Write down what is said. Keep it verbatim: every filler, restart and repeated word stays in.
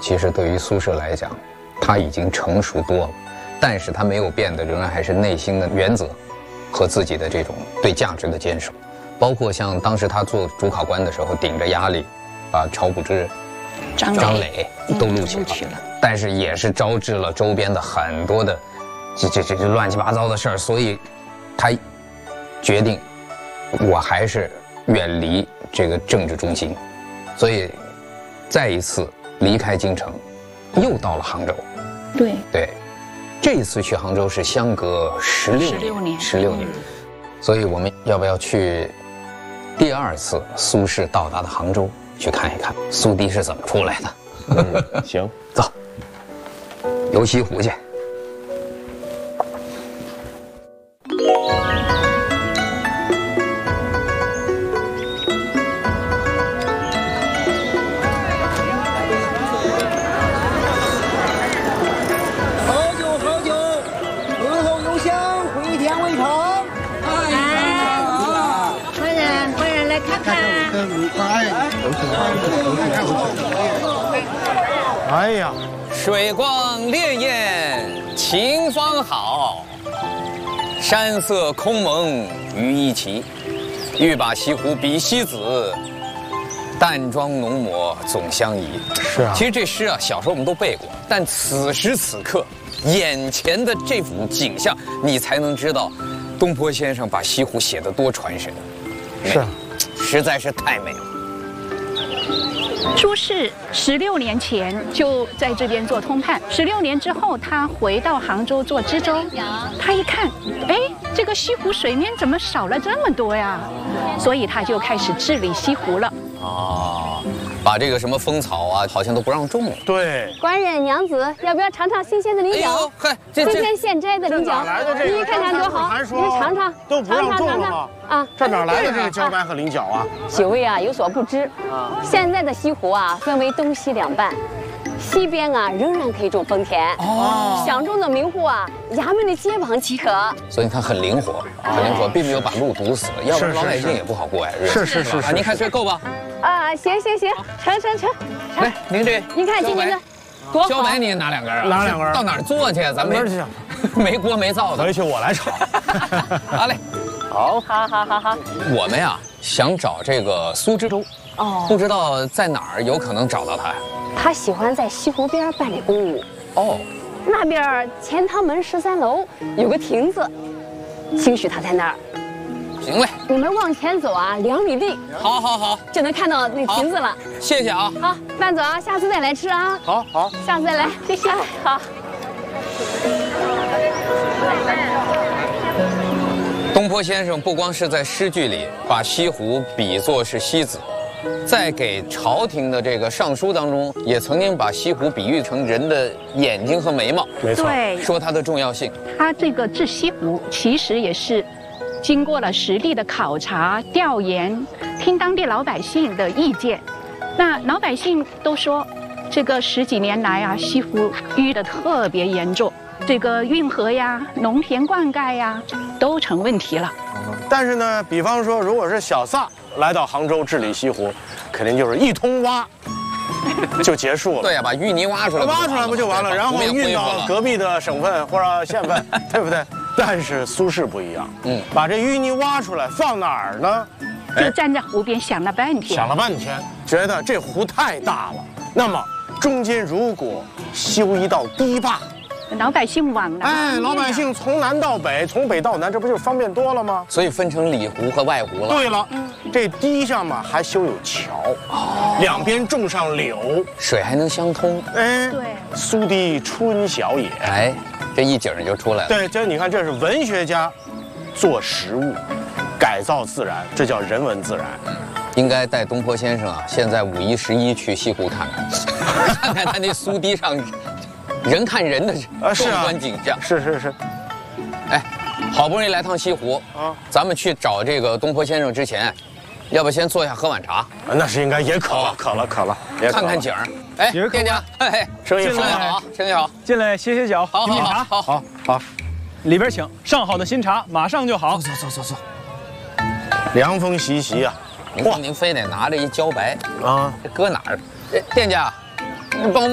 其实对于苏轼来讲，他已经成熟多了，但是他没有变的，仍然还是内心的原则和自己的这种对价值的坚守。包括像当时他做主考官的时候，顶着压力，把晁补之、 张张磊都录取了， 嗯、了但是也是招致了周边的很多的这这这这乱七八糟的事儿，所以他决定，我还是远离这个政治中心，所以再一次离开京城，又到了杭州。 对对，这一次去杭州是相隔十六十六年， 十六年，所以我们要不要去第二次苏轼到达的杭州去看一看苏堤是怎么出来的？ 嗯，行， 走，游西湖去。 哎呀， 水光潋滟晴方好，山色空蒙雨亦奇。欲把西湖比西子，淡妆浓抹总相宜。 是啊， 其实这诗啊，小时候我们都背过，但此时此刻，眼前的这幅景象，你才能知道，东坡先生把西湖写得多传神。 是啊， 实在是太美了。 苏轼十六年前就在这边做通判，十六年之后他回到杭州做知州，他一看，哎，这个西湖水面怎么少了这么多呀？所以他就开始治理西湖了。 哦，把这个什么蜂草啊，好像都不让种了。 对， 官人娘子，要不要尝尝新鲜的菱角？ 嗨， 今天现摘的菱角，你看看多好，你尝尝， 都不让种了吗？啊，这哪来的这个茭白和菱角啊？ 几位啊有所不知，现在的西湖啊分为东西两半。西边啊仍然可以种丰田哦，想种的名户啊，衙门的街坊即可。 所以你看很灵活，很灵活，并没有把路堵死，要不然老百姓也不好过呀。 是是是啊，您看这够吧？ 啊，行行行，成成成。 来，您这， 您看今年的多好。 茭白你也拿两根啊？ 拿两根。 到哪儿做去？咱们没锅没灶的。 回去我来炒。 好嘞。 好，好，好，好，好。 我们呀想找这个苏知州，哦，不知道在哪儿有可能找到他呀？ 他喜欢在西湖边办理公务。 哦， 那边钱塘门十三楼有个亭子，兴许他在那儿。 行嘞， 你们往前走啊，两里地。 好，好，好， 就能看到那亭子了。 谢谢啊。 好，慢走啊，下次再来吃啊。 好，好， 下次再来，谢谢。好。 东坡先生不光是在诗句里把西湖比作是西子，在给朝廷的这个上书当中，也曾经把西湖比喻成人的眼睛和眉毛， 没错， 对， 说它的重要性。 他这个治西湖其实也是经过了实地的考察、调研，听当地老百姓的意见。那老百姓都说，这个十几年来啊，西湖淤得特别严重。这个运河呀、农田灌溉呀，都成问题了。 但是呢，比方说，如果是小撒来到杭州治理西湖，肯定就是一通挖就结束了。 对呀、啊，把淤泥挖出来， 挖出来不就完了？然后运到隔壁的省份或者县份，对不对？但是苏轼不一样，嗯，把这淤泥挖出来放哪儿呢？ 就站在湖边想了半天， 想了半天，觉得这湖太大了。那么中间如果修一道堤坝。 老百姓往南， 哎，老百姓从南到北，从北到南，这不就方便多了吗？ 所以分成里湖和外湖了。 对了，这堤上嘛还修有桥，哦，两边种上柳， 水还能相通。 哎， 对， 苏堤春晓也。 哎，这一景就出来了。 对，这你看，这是文学家做实物，改造自然，这叫人文自然。 应该带东坡先生啊，现在五一、十一去西湖看看，看看他那苏堤上。人看人的壮观景象， 是是是。 哎，好不容易来趟西湖啊，咱们去找这个东坡先生之前，要不先坐下喝碗茶？ 那是应该，也渴了，渴了，渴了， 看看景儿。哎，店家，哎， 生意好，生意好， 进来歇歇脚， 好， 品品茶， 好，好， 好， 里边请，上好的新茶，马上就好。 走走走走， 凉风习习啊！ 您您非得拿着一茭白啊， 这搁哪儿？店家，你帮我。